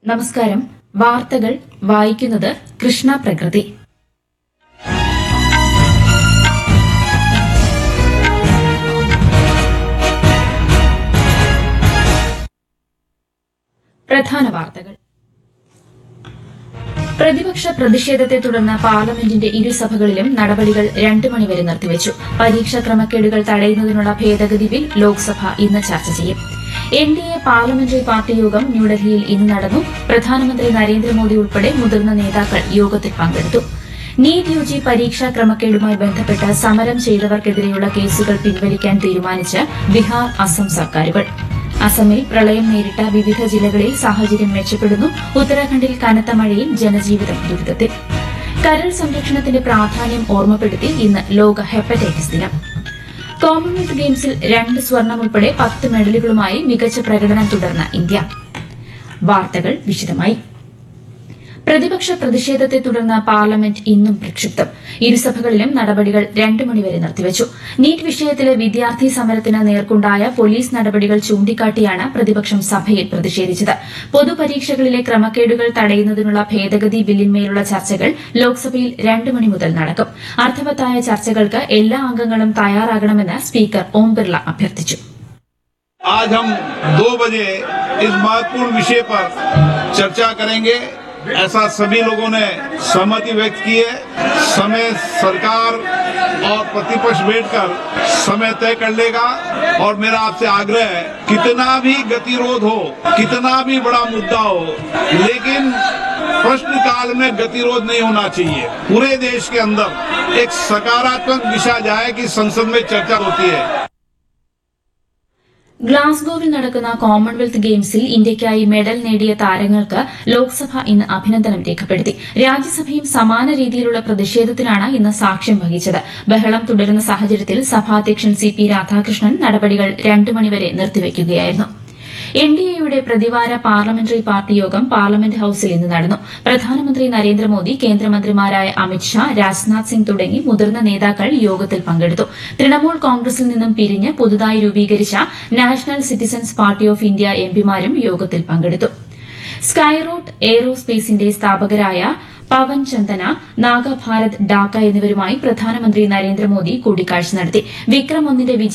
നമസ്കാരം. വാർത്തകൾ വായിക്കുന്നത് കൃഷ്ണ പ്രകൃതി. പ്രധാന വാർത്തകൾ. പ്രതിപക്ഷ പ്രതിഷേധത്തെ തുടർന്ന് പാർലമെന്റിന്റെ ഇരുസഭകളിലും നടപടികൾ 2 മണിവരെ നിർത്തിവച്ചു. പരീക്ഷാ ക്രമക്കേടുകൾ തടയുന്നതിനുള്ള ഭേദഗതി ബിൽ ലോക്സഭ ഇന്ന് ചർച്ച ചെയ്യും. എൻഡിഎ പാർലമെന്ററി പാർട്ടി യോഗം ന്യൂഡൽഹിയിൽ ഇന്ന് നടന്നു. പ്രധാനമന്ത്രി നരേന്ദ്രമോദി ഉൾപ്പെടെ മുതിർന്ന നേതാക്കൾ യോഗത്തിൽ പങ്കെടുത്തു. നീറ്റ് യുജി പരീക്ഷാ ക്രമക്കേടുമായി ബന്ധപ്പെട്ട് സമരം ചെയ്തവർക്കെതിരെയുള്ള കേസുകൾ പിൻവലിക്കാൻ തീരുമാനിച്ച് ബീഹാർ, അസം സർക്കാരുകൾ. അസമിൽ പ്രളയം നേരിട്ട വിവിധ ജില്ലകളിൽ സാഹചര്യം മെച്ചപ്പെടുന്നു. ഉത്തരാഖണ്ഡിൽ കനത്ത മഴയിൽ ജനജീവിതം ദുരിതത്തിൽ. കരൾ സംരക്ഷണത്തിന്റെ പ്രാധാന്യം ഓർമ്മപ്പെടുത്തി ഇന്ന് ലോക ഹെപ്പറ്റൈറ്റിസ് ദിനം. കോമൺവെൽത്ത് ഗെയിംസിൽ 2 സ്വർണം ഉൾപ്പെടെ 10 മെഡലുകളുമായി മികച്ച പ്രകടനം തുടർന്ന ഇന്ത്യ. വാർത്തകൾ വിശദമായി. പ്രതിപക്ഷ പ്രതിഷേധത്തെ തുടർന്ന് പാർലമെന്റ് ഇന്നും പ്രക്ഷുബ്ധം. ഇരുസഭകളിലും നടപടികൾ 2 മണിവരെ നിർത്തിവച്ചു. നീറ്റ് വിഷയത്തിലെ വിദ്യാർത്ഥി സമരത്തിന് നേർക്കുണ്ടായ പോലീസ് നടപടികൾ ചൂണ്ടിക്കാട്ടിയാണ് പ്രതിപക്ഷം സഭയിൽ പ്രതിഷേധിച്ചത്. പൊതുപരീക്ഷകളിലെ ക്രമക്കേടുകൾ തടയുന്നതിനുള്ള ഭേദഗതി ബില്ലിന്മേലുള്ള ചർച്ചകൾ ലോക്സഭയിൽ 2 മണി മുതൽ നടക്കും. അർത്ഥവത്തായ ചർച്ചകൾക്ക് എല്ലാ അംഗങ്ങളും തയ്യാറാകണമെന്ന് സ്പീക്കർ ഓം ബിർള അഭ്യർത്ഥിച്ചു. आज हम 2 बजे इस महत्वपूर्ण विषय पर चर्चा करेंगे, ऐसा सभी लोगों ने सहमति व्यक्त की है. समय सरकार और प्रतिपक्ष बैठकर समय तय कर लेगा और मेरा आपसे आग्रह है, कितना भी गतिरोध हो, कितना भी बड़ा मुद्दा हो, लेकिन प्रश्नकाल में गतिरोध नहीं होना चाहिए. पूरे देश के अंदर एक सकारात्मक दिशा जाए कि संसद में चर्चा होती है. ഗ്ലാസ്ഗോവിൽ നടക്കുന്ന കോമൺവെൽത്ത് ഗെയിംസിൽ ഇന്ത്യയ്ക്കായി മെഡൽ നേടിയ താരങ്ങൾക്ക് ലോക്സഭ ഇന്ന് അഭിനന്ദനം രേഖപ്പെടുത്തി. രാജ്യസഭയും സമാന രീതിയിലുള്ള പ്രതിഷേധത്തിനാണ് ഇന്ന് സാക്ഷ്യം വഹിച്ചത്. ബഹളം തുടരുന്ന സാഹചര്യത്തിൽ സഭാധ്യക്ഷൻ സി.പി. രാധാകൃഷ്ണൻ നടപടികൾ 2 മണിവരെ നിർത്തിവയ്ക്കുകയായിരുന്നു. എൻഡിഎയുടെ പ്രതിവാര പാർലമെന്ററി പാർട്ടി യോഗം പാർലമെന്റ് ഹൌസിൽ ഇന്ന് നടന്നു. പ്രധാനമന്ത്രി നരേന്ദ്രമോദി, കേന്ദ്രമന്ത്രിമാരായ അമിത്ഷാ, രാജ്നാഥ് സിംഗ് തുടങ്ങി മുതിർന്ന നേതാക്കൾ യോഗത്തിൽ പങ്കെടുത്തു. തൃണമൂൽ കോൺഗ്രസിൽ നിന്നും പിരിഞ്ഞ് പുതുതായി രൂപീകരിച്ച national citizens party of India എംപിമാരും യോഗത്തിൽ പങ്കെടുത്തു. സ്കൈറൂട്ട് എയ്റോസ്പേസിന്റെ സ്ഥാപകരായ പവൻ ചന്ദന, നാഗഭാരത് ഡാക്ക എന്നിവരുമായി പ്രധാനമന്ത്രി നരേന്ദ്രമോദി കൂടിക്കാഴ്ച നടത്തി. വിക്രം 1ന്റെ